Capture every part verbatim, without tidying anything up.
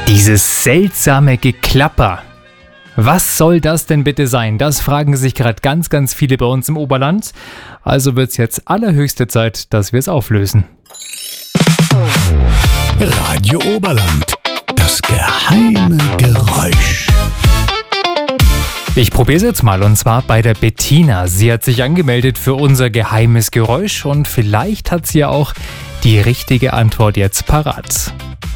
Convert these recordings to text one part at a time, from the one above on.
Dieses seltsame Geklapper. Was soll das denn bitte sein? Das fragen sich gerade ganz, ganz viele bei uns im Oberland. Also wird es jetzt allerhöchste Zeit, dass wir es auflösen. Radio Oberland. Das geheime Geräusch. Ich probiere es jetzt mal und zwar bei der Bettina. Sie hat sich angemeldet für unser geheimes Geräusch und vielleicht hat sie ja auch die richtige Antwort jetzt parat.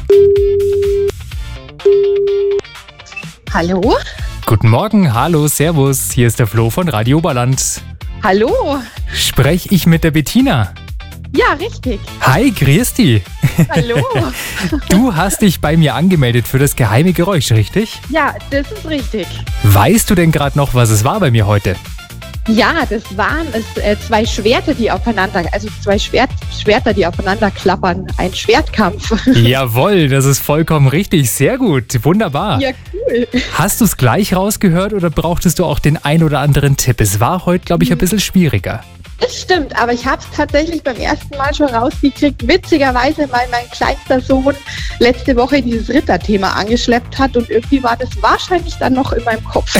Hallo? Guten Morgen, hallo, servus, hier ist der Flo von Radio Oberland. Hallo? Spreche ich mit der Bettina? Ja, richtig. Hi, grüß dich. Hallo? Du hast dich bei mir angemeldet für das geheime Geräusch, richtig? Ja, das ist richtig. Weißt du denn gerade noch, was es war bei mir heute? Ja, das waren es, äh, zwei Schwerter, die aufeinander, also zwei Schwert, Schwerter, die aufeinander klappern. Ein Schwertkampf. Jawohl, das ist vollkommen richtig. Sehr gut, wunderbar. Ja, cool. Hast du es gleich rausgehört oder brauchtest du auch den ein oder anderen Tipp? Es war heute, glaube ich, ein bisschen schwieriger. Das stimmt, aber ich habe es tatsächlich beim ersten Mal schon rausgekriegt. Witzigerweise, weil mein kleinster Sohn letzte Woche dieses Ritterthema angeschleppt hat und irgendwie war das wahrscheinlich dann noch in meinem Kopf.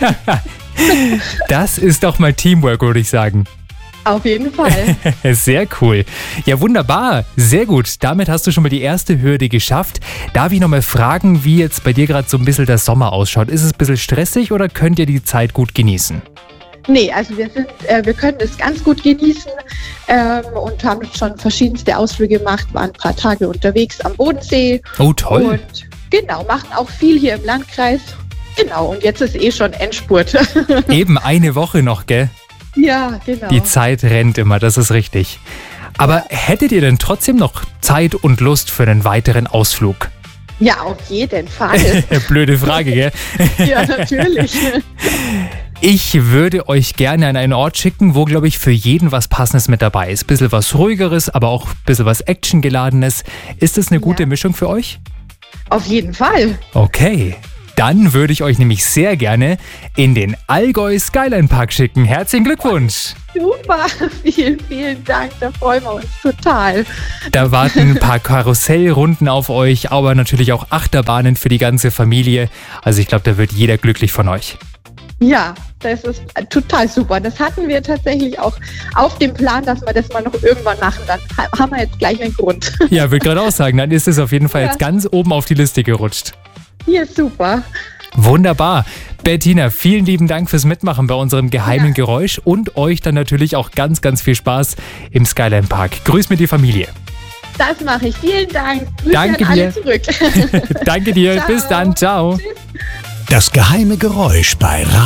Das ist doch mal Teamwork, würde ich sagen. Auf jeden Fall. Sehr cool. Ja, wunderbar. Sehr gut. Damit hast du schon mal die erste Hürde geschafft. Darf ich noch mal fragen, wie jetzt bei dir gerade so ein bisschen der Sommer ausschaut? Ist es ein bisschen stressig oder könnt ihr die Zeit gut genießen? Nee, also wir sind, äh, wir können das ganz gut genießen ähm, und haben schon verschiedenste Ausflüge gemacht, waren ein paar Tage unterwegs am Bodensee. Oh, toll. Und genau, machen auch viel hier im Landkreis. Genau, und jetzt ist eh schon Endspurt. Eben eine Woche noch, gell? Ja, genau. Die Zeit rennt immer, das ist richtig. Aber hättet ihr denn trotzdem noch Zeit und Lust für einen weiteren Ausflug? Ja, auf jeden Fall. Blöde Frage, gell? Ja, natürlich. Ich würde euch gerne an einen Ort schicken, wo, glaube ich, für jeden was Passendes mit dabei ist. Ein bisschen was Ruhigeres, aber auch ein bisschen was Actiongeladenes. Ist das eine gute Ja. Mischung für euch? Auf jeden Fall. Okay, dann würde ich euch nämlich sehr gerne in den Allgäu Skyline Park schicken. Herzlichen Glückwunsch! Super, vielen, vielen Dank, da freuen wir uns total. Da warten ein paar Karussellrunden auf euch, aber natürlich auch Achterbahnen für die ganze Familie. Also ich glaube, da wird jeder glücklich von euch. Ja, das ist total super. Das hatten wir tatsächlich auch auf dem Plan, dass wir das mal noch irgendwann machen. Dann haben wir jetzt gleich einen Grund. Ja, würde gerade auch sagen, dann ist es auf jeden Fall Ja. jetzt ganz oben auf die Liste gerutscht. Hier, super. Wunderbar. Bettina, vielen lieben Dank fürs Mitmachen bei unserem geheimen Ja. Geräusch und euch dann natürlich auch ganz, ganz viel Spaß im Skyline Park. Grüß mir die Familie. Das mache ich. Vielen Dank. Grüße Danke an alle dir. zurück. Danke dir. Ciao. Bis dann. Ciao. Das geheime Geräusch bei Radio